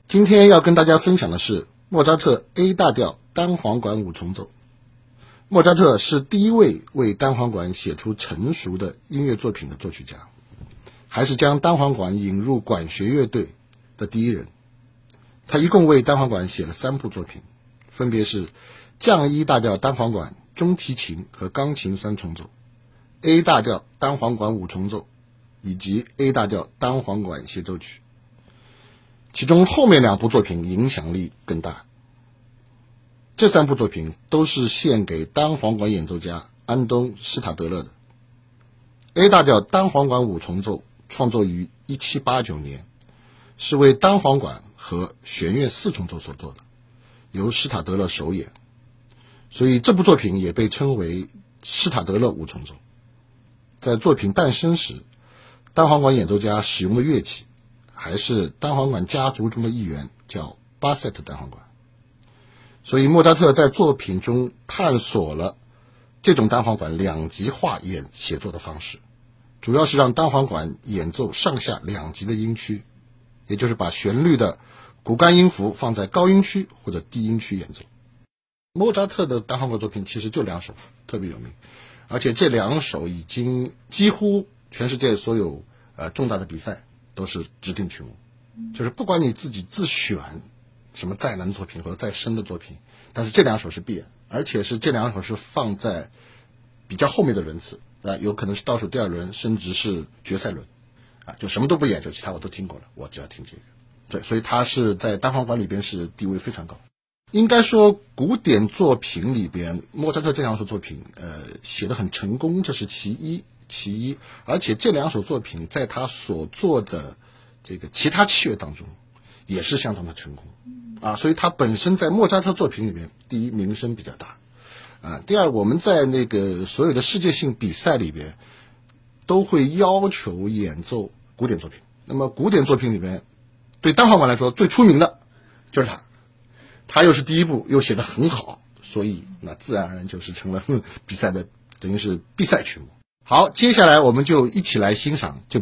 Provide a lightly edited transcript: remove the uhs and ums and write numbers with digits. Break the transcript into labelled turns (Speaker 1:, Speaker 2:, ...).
Speaker 1: 今天要跟大家分享的是莫扎特 A 大调单簧管五重奏。莫扎特是第一位为单簧管写出成熟的音乐作品的作曲家，还是将单簧管引入管弦乐队的第一人。他一共为单簧管写了3部作品，分别是降1大调单簧管、中提琴和钢琴3重奏、A 大调单簧管5重奏以及 A 大调单簧管协奏曲。其中后面2部作品影响力更大。这3部作品都是献给单簧管演奏家安东·施塔德勒的。A 大调单簧管5重奏创作于1789年，是为单簧管和弦乐4重奏所做的，由施塔德勒首演，所以这部作品也被称为施塔德勒5重奏。在作品诞生时，单簧管演奏家使用的乐器还是单簧管家族中的一员，叫巴塞特单簧管。所以莫扎特在作品中探索了这种单簧管2极化写作的方式，主要是让单簧管演奏上下2级的音区，也就是把旋律的骨干音符放在高音区或者低音区演奏。莫扎特的单簧管作品其实就2首特别有名，而且这2首已经几乎全世界所有重大的比赛都是指定曲目，就是不管你自己自选什么再难作品或者再深的作品，但是这2首是必演，而且是这2首是放在比较后面的轮次，有可能是倒数第2轮，甚至是决赛轮，就什么都不演，就其他我都听过了，我只要听这个。对，所以他是在单簧管里边是地位非常高。应该说古典作品里边，莫扎特这2首作品写得很成功，这是其一，而且这2首作品在他所做的这个其他器乐当中也是相当的成功所以他本身在莫扎特作品里面，第一名声比较大第二，我们在那个所有的世界性比赛里边都会要求演奏古典作品。那么古典作品里面对单簧管来说最出名的就是他又是第一部，又写得很好，所以那自然而然就是成了比赛的等于是必赛曲目。好，接下来我们就一起来欣赏这